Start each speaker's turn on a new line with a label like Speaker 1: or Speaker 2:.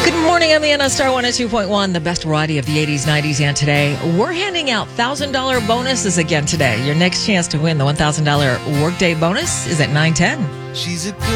Speaker 1: Good morning, Emmy on Star 102.1, the best variety of the 80s, 90s, and today. We're handing out $1,000 bonuses again today. Your next chance to win the $1,000 workday bonus is at 9:10.
Speaker 2: She's a good